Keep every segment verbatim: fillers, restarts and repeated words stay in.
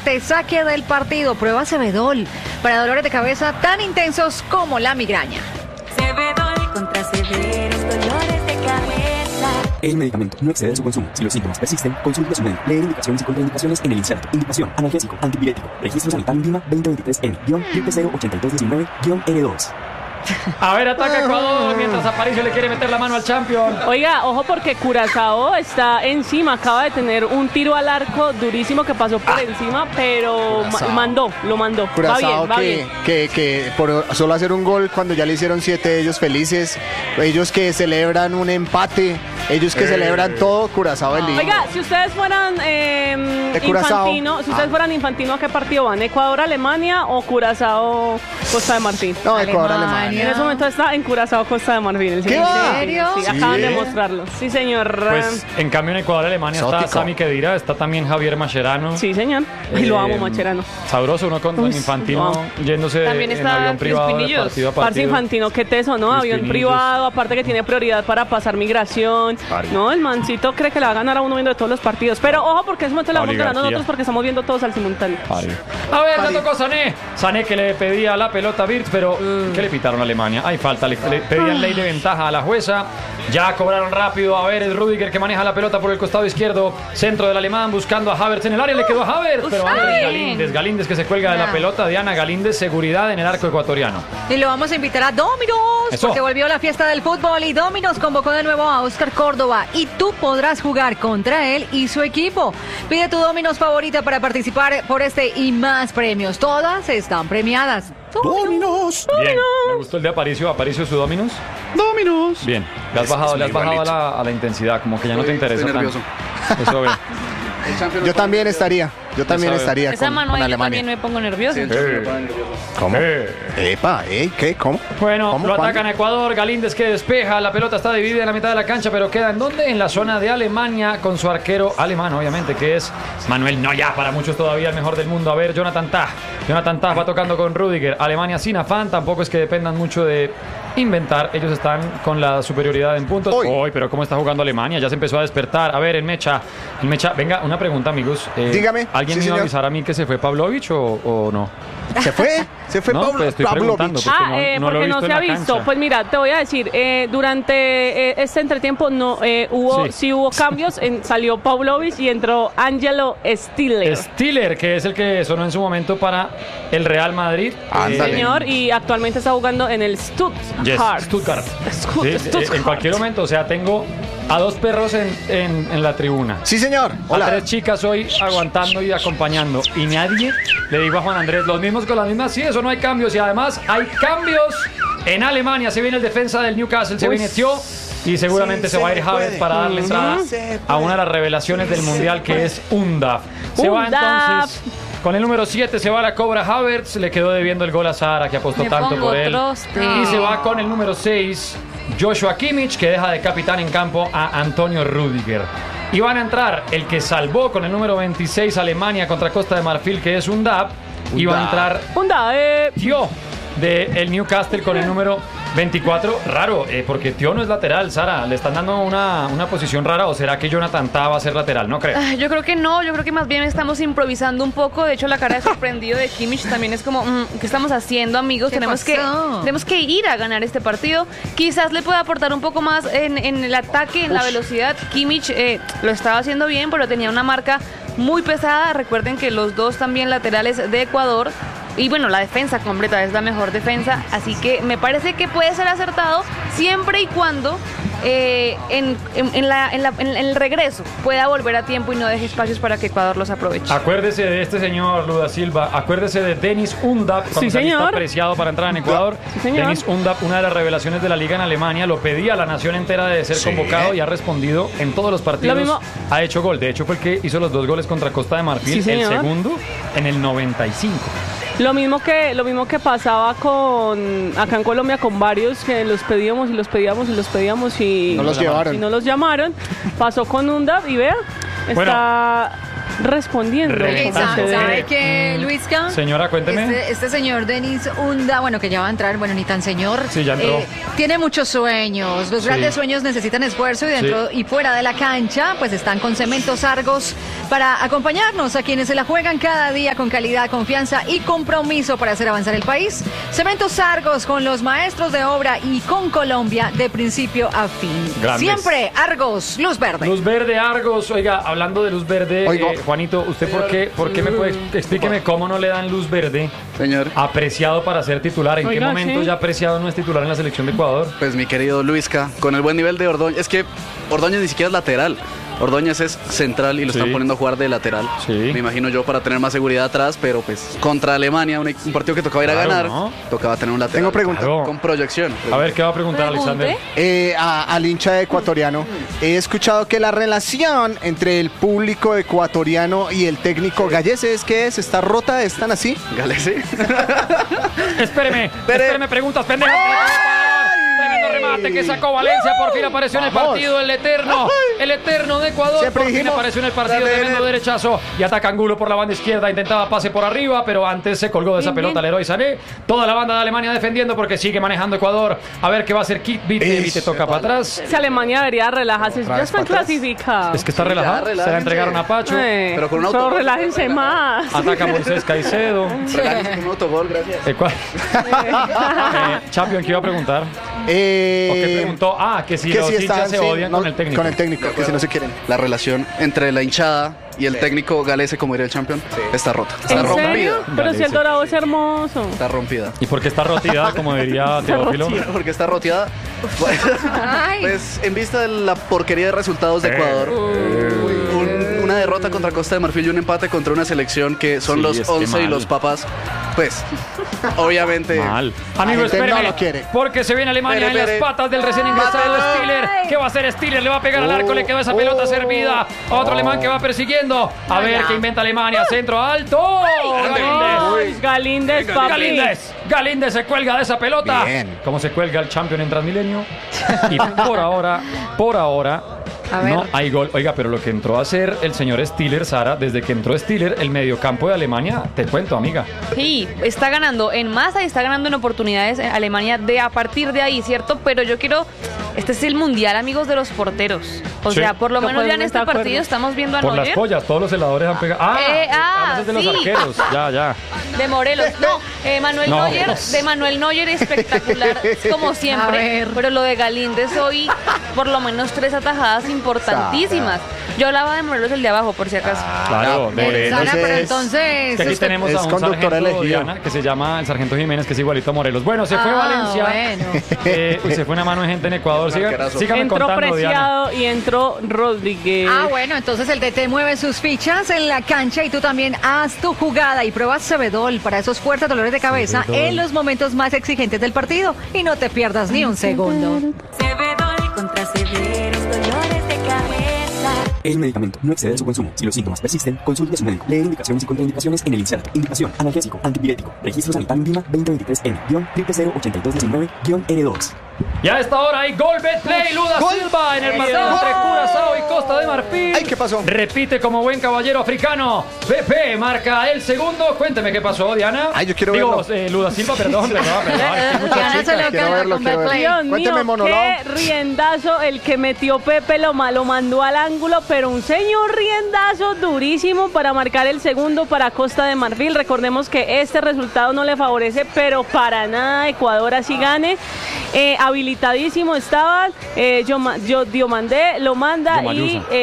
te saque del partido. Prueba Cebedol para dolores de cabeza tan intensos como la migraña. Cebedol contra severos dolores de cabeza. El medicamento no excede su consumo. Si los síntomas persisten, consulte a su médico. Leer indicaciones y contraindicaciones en el inserto. Indicación: analgésico, antipirético. Registro sanitario Lima veinte veintitrés N cero ochenta y dos diecinueve R dos. A ver, ataca Ecuador mientras Aparicio le quiere meter la mano al champion. Oiga, ojo porque Curazao está encima, acaba de tener un tiro al arco durísimo que pasó por ah, encima, pero ma mandó, lo mandó. Curazao va bien, va que, bien. Que, que por solo hacer un gol cuando ya le hicieron siete, ellos felices, ellos que celebran un empate, ellos que eh. celebran todo, Curazao es lindo. Oiga, si ustedes fueran eh, Infantino, si ustedes ah. fueran Infantino, ¿a qué partido van? ¿Ecuador-Alemania o Curazao-Costa de Marfil? No, Ecuador-Alemania. En ese momento está en Curazao, Costa de Marfil. ¿Qué va? ¿En serio? Sí, acaban sí. de mostrarlo. Sí, señor. Pues en cambio en Ecuador, Alemania Exótico. Está Sami Khedira, está también Javier Mascherano. Sí, señor. Y eh, lo amo, Mascherano. Sabroso, uno con Uy, Infantino no. yéndose también en avión privado de partido a partido. Parce Infantino, qué teso, ¿no? Avión privado, aparte que tiene prioridad para pasar migración. Pari. No, el mancito cree que le va a ganar a uno viendo de todos los partidos. Pero ojo, porque en ese momento le vamos ganando nosotros porque estamos viendo todos al simultáneo. Pari. A ver, le tocó Sané. Sané que le pedía la pelota a Wirtz, pero mm. ¿qué le pitaron a Alemania? Hay falta. Le, le pedían ley de ventaja a la jueza. Ya cobraron rápido. A ver, el Rüdiger que maneja la pelota por el costado izquierdo. Centro del alemán buscando a Havertz en el área. Le quedó a Havertz. Pero Andrés Galíndez. Galíndez que se cuelga de la pelota. Diana Galíndez, seguridad en el arco ecuatoriano. Y lo vamos a invitar a Domino's. Eso. Porque volvió la fiesta del fútbol. Y Domino's convocó de nuevo a Oscar Córdoba. Y tú podrás jugar contra él y su equipo. Pide tu Domino's favorita para participar por este y más premios. Todas están premiadas. Dominos. Bien, me gustó el de Aparicio. Aparicio, su Dominos. Dominos. Bien, le has bajado, le has bajado a la, a la intensidad, como que ya no te interesa. Estoy nervioso. Eso ve. Yo también estaría. Yo también estaría Esa con, Manuel, con Alemania. Yo también me pongo nervioso. Sí, eh. ¿Cómo? Eh. Epa, ¿eh? ¿Qué? ¿Cómo? Bueno, ¿Cómo? lo atacan a Ecuador. Galíndez que despeja. La pelota está dividida en la mitad de la cancha, pero queda ¿en dónde? En la zona de Alemania con su arquero alemán, obviamente, que es Manuel Neuer. Para muchos todavía el mejor del mundo. A ver, Jonathan Tah. Jonathan Tah va tocando con Rüdiger. Alemania sin afán. Tampoco es que dependan mucho de inventar. Ellos están con la superioridad en puntos. Hoy, Hoy pero ¿cómo está jugando Alemania? Ya se empezó a despertar. A ver, en Mecha. En Mecha. Venga, una pregunta, amigos. Eh, Dígame. ¿Alguien sí, me iba a señor. avisar a mí que se fue Pavlovich o, o no? ¿Se fue? ¿Se fue no, Pablo, pues estoy preguntando Pavlovich? porque Ah, no, eh, no porque lo he no visto se en ha la visto. cancha. Pues mira, te voy a decir, eh, durante eh, este entretiempo no eh, hubo, sí. sí hubo cambios. En, salió Pavlovich y entró Angelo Stiller. Stiller, que es el que sonó en su momento para el Real Madrid. Sí, señor, y actualmente está jugando en el Stuttgart. Yes, Stuttgart. Stuttgart. Sí, Stuttgart. En cualquier momento, o sea, tengo a dos perros en, en, en la tribuna. Sí, señor. Hola. A tres chicas hoy aguantando y acompañando. Y nadie le digo a Juan Andrés, los mismos con las mismas, sí, eso no hay cambios. Y además hay cambios en Alemania. Se viene el defensa del Newcastle, se Uy. viene Tio. Y seguramente sí, se, se va a ir Havertz para darle entrada a una de las revelaciones del Mundial, que es Undaf. Se va entonces... Con el número siete se va a la cobra Havertz. Le quedó debiendo el gol a Sara, que apostó Me tanto por él. Troste. Y se va con el número seis, Joshua Kimmich, que deja de capitán en campo a Antonio Rüdiger. Y van a entrar el que salvó con el número veintiséis Alemania contra Costa de Marfil, que es Undaf. Y va a entrar Undaf. Tio del Newcastle con el número veinticuatro. Raro, eh, porque Tio no es lateral, Sara. ¿Le están dando una, una posición rara o será que Jonathan Tah va a ser lateral? No creo. Yo creo que no, yo creo que más bien estamos improvisando un poco. De hecho, la cara de sorprendido de Kimmich también es como, mmm, ¿qué estamos haciendo, amigos? Tenemos que, tenemos que ir a ganar este partido. Quizás le pueda aportar un poco más en, en el ataque, en Uf. la velocidad. Kimmich eh, lo estaba haciendo bien, pero tenía una marca muy pesada. Recuerden que los dos también laterales de Ecuador. Y bueno, la defensa completa es la mejor defensa, así que me parece que puede ser acertado siempre y cuando eh, en, en, en, la, en, la, en el regreso pueda volver a tiempo y no deje espacios para que Ecuador los aproveche. Acuérdese de este señor, Luda Silva, acuérdese de Dennis Undaf, cuando sí, se señor. está apreciado para entrar en Ecuador. Sí, Dennis Undaf, una de las revelaciones de la liga en Alemania, lo pedía a la nación entera de ser sí. convocado y ha respondido en todos los partidos. Lo mismo. Ha hecho gol, de hecho fue el que hizo los dos goles contra Costa de Marfil, sí, el segundo en el noventa y cinco. Lo mismo que lo mismo que pasaba con acá en Colombia con varios que los pedíamos y los pedíamos y los pedíamos y no los llevaron. Y no los llamaron. Pasó con Undaf y vea, bueno, está respondiendo. ¿Sabe, ¿Sabe qué, Luisca? Señora, cuénteme. Este, este señor Denis Unda, bueno, que ya va a entrar, bueno, ni tan señor. Sí, ya entró. Eh, tiene muchos sueños. Los Sí. grandes sueños necesitan esfuerzo y dentro Sí. y fuera de la cancha, pues están con Cementos Argos para acompañarnos a quienes se la juegan cada día con calidad, confianza y compromiso para hacer avanzar el país. Cementos Argos con los maestros de obra y con Colombia de principio a fin. Grandes. Siempre Argos, luz verde. Luz verde, Argos. Oiga, hablando de luz verde, eh, Juanito, ¿usted por qué, por qué me puede, explíqueme cómo no le dan luz verde? Señor. Apreciado para ser titular. ¿En Oiga, qué momento sí. ya Apreciado no es titular en la selección de Ecuador? Pues mi querido Luisca, con el buen nivel de Ordóñez, es que Ordóñez ni siquiera es lateral. Ordóñez es central y lo Sí. están poniendo a jugar de lateral. Sí. Me imagino yo para tener más seguridad atrás, pero pues contra Alemania, un, un partido que tocaba ir a Claro, ganar, ¿no? tocaba tener un lateral. Tengo pregunta. Claro. Con proyección. A ver, ¿qué va a preguntar Alexander? Eh, a- al hincha ecuatoriano, he escuchado que la relación entre el público ecuatoriano y el técnico Gallese es que es, está rota, están así. ¿Gallese? Espéreme, espéreme, preguntas pendejas. que le acabo de pagar. Tremendo remate que sacó Valencia, por fin apareció en el Vamos. partido el eterno, el eterno de Ecuador, Siempre por fin dijimos, apareció en el partido, dale, tremendo dale. derechazo y ataca Angulo por la banda izquierda, intentaba pase por arriba, pero antes se colgó de esa Bien, pelota bien. el héroe Sané, toda la banda de Alemania defendiendo porque sigue manejando Ecuador, a ver qué va a hacer Kit Vite, Es- Vite toca para atrás, Si Alemania debería relajarse, Otra ya vez están para atrás. clasificados. es que está Sí, ya, relajado, se la relájense. entregaron a Pacho, Eh, Pero con un pero autogol. relájense más. ataca Moisés Caicedo, Relájense con un autogol, gracias. Ecua- eh, Champion, ¿qué iba a preguntar? Eh, ¿O qué preguntó? Ah, que si que los si hinchas están, se sí, odian no, con el técnico. Con el técnico, que si no se quieren. La relación entre la hinchada y el técnico Galese, como diría el champion, está rota. Está ¿En rompida. serio? Pero si el Galese. dorado es hermoso. Está rompida. ¿Y por qué está rotida, como diría Teófilo? Porque está roteada. Ay. Pues en vista de la porquería de resultados de Ecuador, un- una derrota contra Costa de Marfil y un empate contra una selección que son Sí, los es que once y mal. los papas, pues obviamente Mal. La Amigo, gente no espéreme, lo quiere. porque se viene Alemania Espere, en las espere. patas del recién ingresado Mátelo. Stiller. ¿Qué va a hacer Stiller? Le va a pegar al arco, le quedó esa pelota oh, servida. Otro alemán que va persiguiendo. A ver qué inventa Alemania. Centro alto. Galíndez. Ay, Galíndez, papi. Galíndez. Galíndez se cuelga de esa pelota. Bien. Como se cuelga el champion en Transmilenio. Y por ahora, por ahora, A ver. no hay gol. Oiga, pero lo que entró a hacer el señor Stiller, Sara, desde que entró Stiller, el mediocampo de Alemania, te cuento, amiga. Sí, está ganando en masa y está ganando en oportunidades en Alemania de a partir de ahí, ¿cierto? Pero yo quiero, este es el mundial, amigos, de los porteros. O Sí. sea, por lo No menos ya en podemos este estar de acuerdo. partido estamos viendo a Por las Neuer pollas, todos los heladores han pegado. Ah, Eh, ah, hablas de los sí. arqueros. Ya, ya. de Morelos. No, eh, Manuel No. Neuer, de Manuel Neuer espectacular, como A siempre. ver. Pero lo de Galíndez hoy, por lo menos tres atajadas importantísimas. Yo hablaba de Morelos el de abajo, por si acaso. Claro, de Eh, Morelos. Sara, pero entonces- entonces... Que aquí usted- tenemos es a un conductor sargento, elegido. Diana, que se llama el sargento Jiménez, que es igualito a Morelos. Bueno, se fue Ah, Valencia. bueno. Eh, uy, se fue una mano de gente en Ecuador. Siga, Arquerazo. sígame Entró contando, Diana. Preciado y entró Rodríguez. Ah, bueno, entonces el D T mueve sus fichas en la cancha y tú también haz tu jugada y prueba Cebedol para esos fuertes dolores de cabeza Cebedol. en los momentos más exigentes del partido y no te pierdas ni un segundo. Cebedol contra severos dolores de cabeza. El medicamento no excede su consumo. Si los síntomas persisten, consulte a su médico. Leer indicaciones y contraindicaciones en el inserto. Indicación: analgésico, antipirético. Registro sanitario INVIMA veinte veintitrés N cero ochenta y dos diecinueve R dos. Y a esta hora hay gol, Betplay, Luda Gol. Silva en el partido Eso. entre Curazao y Costa de Marfil. Ay, ¿qué pasó? Repite como buen caballero africano. Pepe marca el segundo. Cuénteme qué pasó, Diana. Ay, yo quiero Digo, verlo. eh, Luda Silva, perdón, perdón, perdón. Es que mucha Diana chica. se lo quiero canta verlo, con quiero Betplay. Dios Cuénteme, mío, monólogo. qué riendazo el que metió Pepe, lo, ma- lo mandó al ángulo, pero un señor riendazo durísimo para marcar el segundo para Costa de Marfil. Recordemos que este resultado no le favorece, pero para nada Ecuador así gane. Eh, habilitadísimo estaba, eh, yo, yo, Diomandé lo manda Diomayusa. y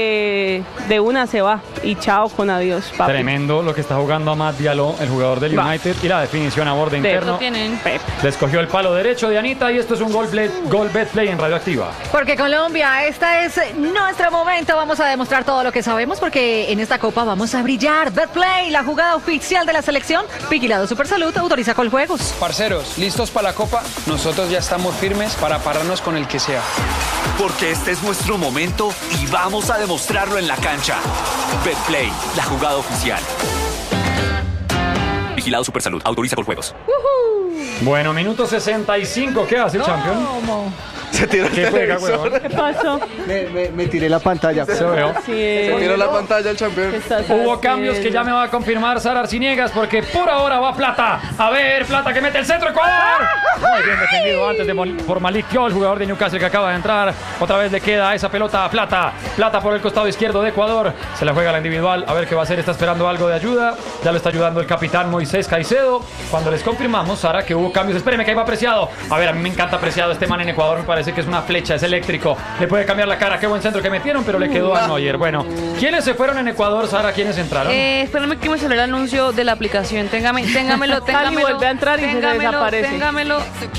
eh, de una se va. Y chao con adiós, papi. Tremendo lo que está jugando Amad Diallo, el jugador del Va. United, y la definición a borde interno. Lo tienen. Le escogió el palo derecho de Anita y esto es un gol, play, gol Betplay en Radioactiva. Porque Colombia, esta es nuestro momento. Vamos a demostrar todo lo que sabemos porque en esta copa vamos a brillar. Betplay, la jugada oficial de la selección. Vigilado Supersalud, autoriza Coljuegos. Parceros, ¿listos para la copa? Nosotros ya estamos firmes para pararnos con el que sea. Porque este es nuestro momento y vamos a demostrarlo en la cancha. Betplay, la jugada oficial. Vigilado Supersalud, autoriza con juegos. Bueno, minuto sesenta y cinco, ¿qué hace el campeón? ¿Cómo? Se tiró el ¿Qué juega, televisor. huevón? ¿Qué pasó? Me, me- me tiré la pantalla. Se veo. Sí, Se tiró la pantalla el ¿qué campeón. estás Hubo haciendo? cambios que ya me va a confirmar Sara Arciniegas porque por ahora va Plata. A ver, Plata que mete el centro, Ecuador. Muy bien defendido antes de Mol- por Malik Thiaw, el jugador de Newcastle que acaba de entrar. Otra vez le queda esa pelota a Plata. Plata por el costado izquierdo de Ecuador. Se la juega la individual. A ver qué va a hacer. Está esperando algo de ayuda. Ya lo está ayudando el capitán Moisés Caicedo. Cuando les confirmamos, Sara, que hubo cambios. Espéreme que ahí va Preciado. A ver, a mí me encanta Preciado. Este man en Ecuador me parece que es una flecha, es eléctrico. Le puede cambiar la cara. Qué buen centro que metieron, pero le quedó a Neuer. Bueno, ¿quiénes se fueron en Ecuador, Sara? ¿Quiénes entraron? Eh, espérame que me salió el anuncio de la aplicación. Téngame, téngamelo, téngamelo. vuelve a entrar y se téngamelo, desaparece. Téngamelo.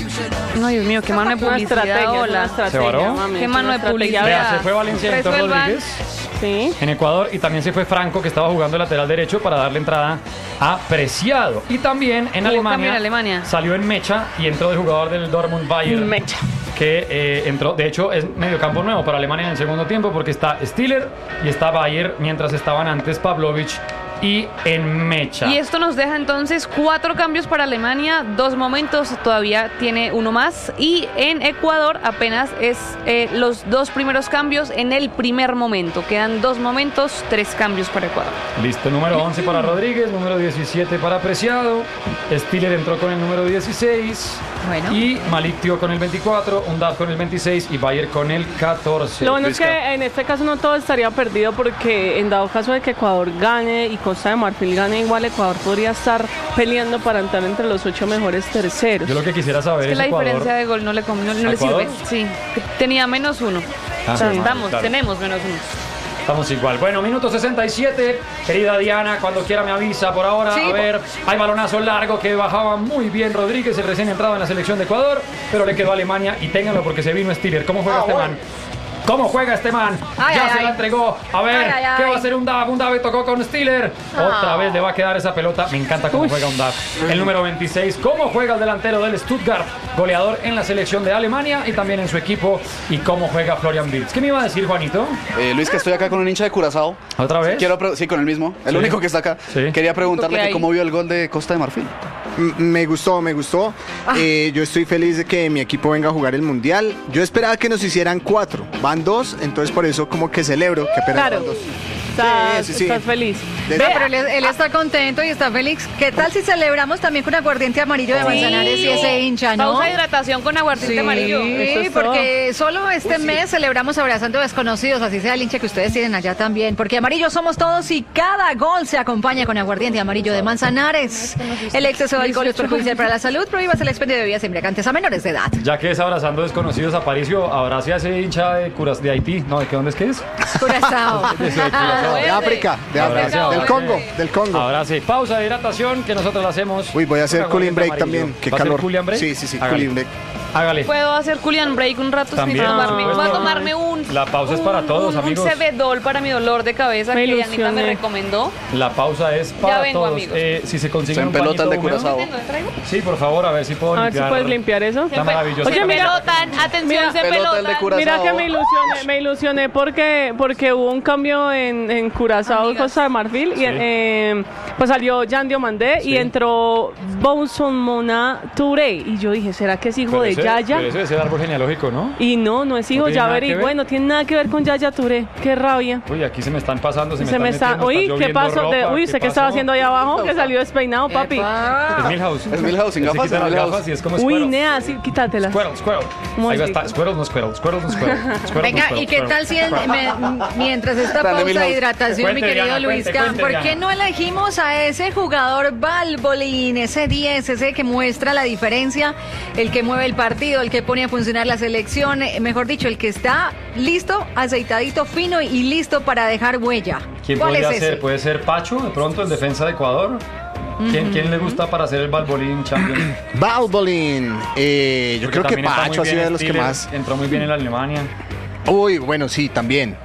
No, Dios mío, qué mano de Una publicidad. estrategia, es una Hola. estrategia, ¿Se varó? mami, Qué es mano una de estrategia. publicidad. Vea, se fue Valencienito Resuelvan. Rodríguez Sí. en Ecuador y también se fue Franco, que estaba jugando el lateral derecho para darle entrada a Preciado. Y también en Hubo Alemania, cambio en Alemania. salió en Mecha y entró el jugador del Dortmund Bayern. Mecha. Que eh, entró, de hecho es medio campo nuevo para Alemania en el segundo tiempo porque está Stiller y está Bayer, mientras estaban antes Pavlovic y en Mecha. Y esto nos deja entonces cuatro cambios para Alemania, dos momentos, todavía tiene uno más. Y en Ecuador apenas es eh, los dos primeros cambios en el primer momento. Quedan dos momentos, tres cambios para Ecuador. Listo, número once para Rodríguez, número diecisiete para Preciado, Stiller entró con el número dieciséis, Bueno. y Malik Thiaw con el veinticuatro, Undav con el veintiséis y Bayer con el catorce. Lo bueno es Prisca. que en este caso no todo estaría perdido porque en dado caso de que Ecuador gane y Costa de Marfil gane igual, Ecuador podría estar peleando para entrar entre los ocho mejores terceros. Yo lo que quisiera saber Es que es la Ecuador. diferencia de gol no le, com- no, no ¿A le sirve. Ecuador? Sí, tenía menos uno. Ah, O sea, sí, estamos, claro. tenemos menos uno. Estamos igual. Bueno, minuto sesenta y siete. Querida Diana, cuando quiera me avisa. Por ahora, Sí, a ver, hay balonazo largo que bajaba muy bien Rodríguez, el recién entrado en la selección de Ecuador, pero le quedó a Alemania y ténganlo porque se vino Stiller. ¿Cómo juega Ah, este bueno. man? ¿Cómo juega este man? Ay, ya ay, se ay. la entregó. A ver, Ay, ay, ¿qué ay. va a hacer un Dav? Un Dav tocó con Stiller. Otra Ah. vez le va a quedar esa pelota. Me encanta cómo Uy. juega un Dav. El número veintiséis. ¿Cómo juega el delantero del Stuttgart? Goleador en la selección de Alemania y también en su equipo. ¿Y cómo juega Florian Wirtz? ¿Qué me iba a decir, Juanito? Eh, Luis, que estoy acá con un hincha de Curazao. ¿Otra vez? Quiero pre- sí, con el mismo, el Sí. único que está acá. Sí. Quería preguntarle ¿Qué que hay? cómo vio el gol de Costa de Marfil. M- Me gustó, me gustó. Eh, yo estoy feliz de que mi equipo venga a jugar el mundial. Yo esperaba que nos hicieran cuatro. Van dos, entonces por eso como que celebro que apenas Claro. van dos. Estás, Sí, sí, sí. estás feliz. De- No, pero él, él está contento y está feliz. ¿Qué tal si celebramos también con aguardiente amarillo de Manzanares y ese hincha, no? Pausa de hidratación con aguardiente Sí, amarillo. Eso es porque solo este mes celebramos abrazando desconocidos, así sea el hincha que ustedes tienen allá también, porque amarillo somos todos y cada gol se acompaña con aguardiente amarillo de Manzanares. El exceso de alcohol es perjudicial para la salud, prohíbase el expendio de bebidas embriagantes a menores de edad. Ya que es abrazando desconocidos, Aparicio, abrace a ese hincha de Curas de Haití. No, ¿de qué dónde es que es? Curazao. De Curazao. De África, de Abrazo, África, del abrazo. Congo, del Congo. Abrace. Pausa de hidratación que nosotros la hacemos. Uy, voy a hacer Con cooling break aguardiente también. amarillo. Qué ¿Va a hacer calor. cooling break? Sí, sí, sí, Hágale. cooling break. Hágale. Puedo hacer Julian Break un rato También. sin tomarme. Ah. Voy a tomarme un. La pausa es para un- todos, un, amigos. Un Cebedol para mi dolor de cabeza Me que Yanita me ilusioné. recomendó. La pausa es para vengo, todos. amigos. Eh, si se Se consiguen un empelotan pañito de húmedo. Curazao. ¿Dónde traigo? Sí, por favor, a ver si puedo A ver si limpiar. puedes limpiar eso. La maravillosa. Oye, Se mira, pelotan, atención, mira, se pelota el de pelotan. Curazao. Mira que me ilusioné, me ilusioné porque, porque hubo un cambio en, en Curazao, Amigas. Costa de Marfil, y Sí. eh, pues salió Jan Diomandé Sí. y entró Bonson Mona Touré. Y yo dije, ¿será que es hijo Pero de ese- Yaya? pero ese es el árbol genealógico, ¿no? Y no, no es hijo, ¿No tiene ya nada que averigüé, ver? no tiene nada que ver con Yaya Touré. Qué rabia. Uy, aquí se me están pasando, se me Se me están está, metiendo, uy, ¿qué lloviendo pasó? De- ropa, uy, sé qué estaba haciendo ahí abajo, que salió despeinado, papi. Es Milhouse. Es Milhouse, sin Se gafas, quitan es las Milhouse. gafas y es como Uy, Squirrel. Nea, sí, quítatelas. Squirrel, squirrel. ¿Cómo Ahí va así? a estar. Squirrel, no squirrel. Squirrel, no squirrel. Squirrel, Venga, no ¿y qué squirrel. tal si en- me- mientras esta Grande pausa de Milhouse. hidratación, mi Cuente, querido Diana, cuente, Luisca, cuente, ¿por Diana. qué no elegimos a ese jugador Balbolín, ese diez, ese que muestra la diferencia, el que mueve el partido, el que pone a funcionar la selección, eh, mejor dicho, el que está listo, aceitadito, fino y listo para dejar huella? ¿Quién ¿Cuál podría es ese? ser? ¿Puede ser Pacho, de pronto, el defensa de Ecuador? ¿Quién, ¿quién le gusta para ser el Balbolín champion? Balbolín. Eh, yo Porque creo que también está muy Pacho ha bien sido de los que Stiller, más. Entró muy bien en la Alemania. Uy, bueno, sí, también.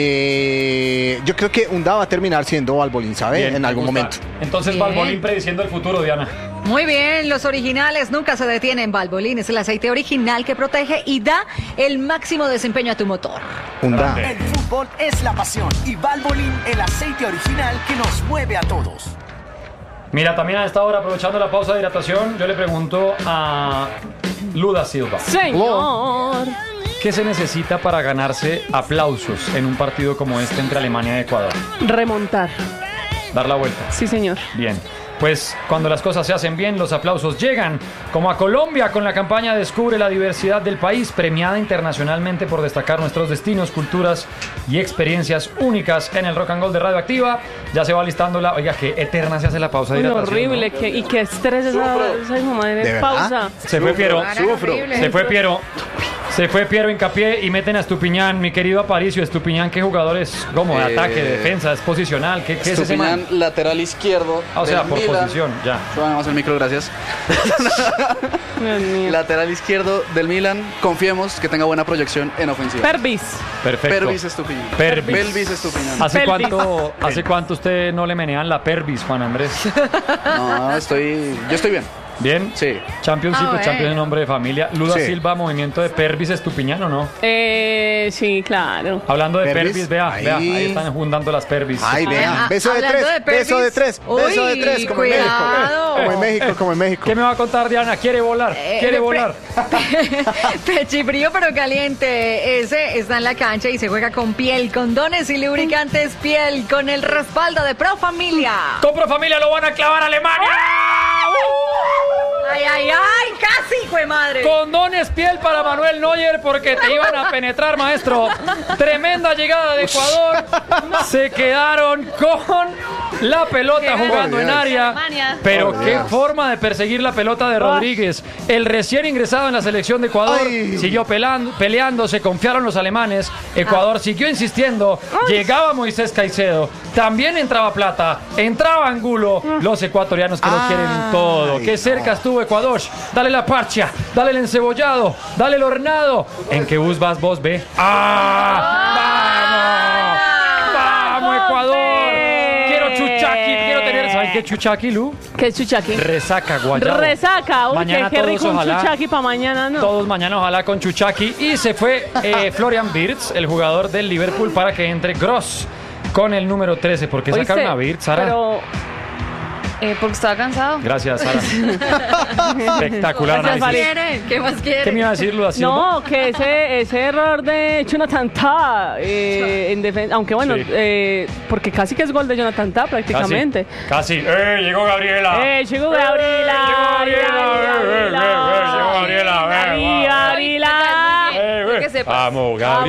Eh, yo creo que Unda va a terminar siendo Balbolín, ¿sabe? Bien, en me algún gusta. momento. Entonces, Bien. Balbolín prediciendo el futuro, Diana. Muy bien, los originales nunca se detienen. Balbolín es el aceite original que protege y da el máximo desempeño a tu motor. Unda. Grande. El fútbol es la pasión y Valvoline, el aceite original que nos mueve a todos. Mira, también a esta hora, aprovechando la pausa de hidratación, yo le pregunto a Luda Silva. Señor. ¿qué se necesita para ganarse aplausos en un partido como este entre Alemania y Ecuador? Remontar. Dar la vuelta. Sí, señor. Bien. Pues cuando las cosas se hacen bien, los aplausos llegan, como a Colombia con la campaña Descubre la diversidad del país, premiada internacionalmente por destacar nuestros destinos, culturas y experiencias únicas en el Rock and Roll de Radioactiva. Ya se va listando la... Oiga, qué eterna se hace la pausa de Uy, hidratación, horrible, ¿no? que, y qué estrés esa, esa hijo madre ¿De pausa. Se fue Piero. Sufro. Se fue Piero. Se fue Piero Hincapié y meten a Estupiñán, mi querido Aparicio. Estupiñán, ¿qué jugador es? ¿Cómo? ¿De Eh, ataque, de defensa, es posicional? ¿Qué, qué es ese man? Estupiñán, lateral izquierdo. Ah, o sea, del por Milan. posición, ya. Súbame más el micro, gracias. Dios mío. Lateral izquierdo del Milan. Confiemos que tenga buena proyección en ofensiva. Pervis. Perfecto. Pervis Estupiñán. Pervis. Pelvis Estupiñán. ¿Hace Pelvis. cuánto, ¿Hace cuánto usted no le menean la Pervis, Juan Andrés? No, estoy. Yo estoy bien. ¿Bien? Sí. Champions, Ah, sí, pues bueno. Champions en nombre de familia. Luda Sí. Silva, movimiento de Pervis Estupiñán, ¿o no? Eh, sí, claro. Hablando de Pervis, Pervis, vea, ahí. vea, ahí están juntando las Pervis. Ay, vea. Ah, Beso de hablando tres. de Pervis. beso de tres. Beso de Uy, tres. Como en cuidado. México. Como en México, como en México. ¿Qué me va a contar, Diana? ¿Quiere volar? Eh, ¿Quiere pre- volar? Pechifrío pero caliente. Ese está en la cancha y se juega con piel, condones y lubricantes piel, con el respaldo de Pro Familia. Compro familia, lo van a clavar a Alemania. Ay, ay, ay, casi, fue madre. Condones piel para Manuel Neuer porque te iban a penetrar, maestro. Tremenda llegada de Ecuador. Se quedaron con la pelota jugando en área. Alemania. Pero Por qué Dios. forma de perseguir la pelota de Rodríguez. El recién ingresado en la selección de Ecuador Ay. siguió pelando, peleando, se confiaron los alemanes. Ecuador siguió insistiendo. Llegaba Moisés Caicedo. También entraba Plata. Entraba Angulo. Los ecuatorianos que lo Ay, quieren todo. Qué cerca estuvo Ecuador. Dale la parcha. Dale el encebollado. Dale el hornado. ¿En qué bus vas vos, ve? ¡Ah! ¡Vamos! ¡Vamos, Ecuador! Quiero chuchaqui. Quiero tener... ¿Saben qué chuchaqui, Lu? ¿Qué es chuchaqui? Resaca, guayabo. Resaca. Uy, Mañana qué, qué todos, rico un ojalá. chuchaqui para mañana, ¿no? Todos mañana ojalá con chuchaqui. Y se fue eh, Florian Wirtz, el jugador del Liverpool, para que entre Gross con el número trece. ¿Por qué ¿Oíste? sacaron a Wirtz, Sara? Pero Eh, porque estaba cansado. Gracias, Sara. Espectacular Gracias, análisis. ¿Qué quiere? ¿Qué más quiere? ¿Qué me iba a decir, Luda Silva? no, que ese, ese error de Jonathan Tah, eh, en defensa, aunque bueno, Sí. eh, porque casi que es gol de Jonathan Tah prácticamente. Casi. casi. ¡Eh! Llegó Gabriela. Eh, llegó Gabriela. Eh, llegó Gabriela. Eh, eh, eh, llegó Gabriela. Eh, Gabriela. Eh, eh. Que sepas. Vamos, Gabriela.